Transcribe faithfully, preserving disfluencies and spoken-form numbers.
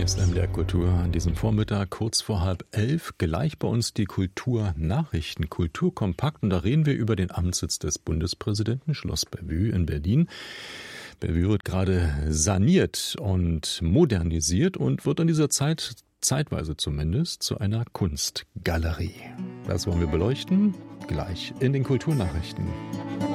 Hier ist M D R Kultur an diesem Vormittag, kurz vor halb elf. Gleich bei uns die Kulturnachrichten, Kulturkompakt. Und da reden wir über den Amtssitz des Bundespräsidenten, Schloss Bellevue in Berlin. Bellevue wird gerade saniert und modernisiert und wird in dieser Zeit, zeitweise zumindest, zu einer Kunstgalerie. Das wollen wir beleuchten, gleich in den Kulturnachrichten.